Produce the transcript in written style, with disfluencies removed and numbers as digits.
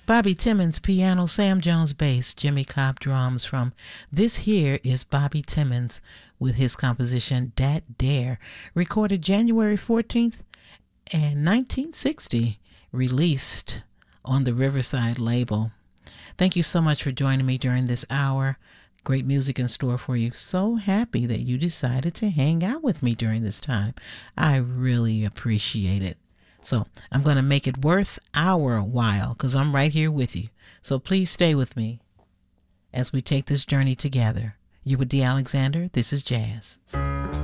Bobby Timmons piano, Sam Jones bass, Jimmy Cobb drums from This Here is Bobby Timmons with his composition Dat Dare, recorded January 14th and 1960, released on the Riverside label. Thank you so much for joining me during this hour. Great music in store for you. So happy that you decided to hang out with me during this time. I really appreciate it. So I'm going to make it worth our while because I'm right here with you. So please stay with me as we take this journey together. You're with Dee Alexander. This is Jazz.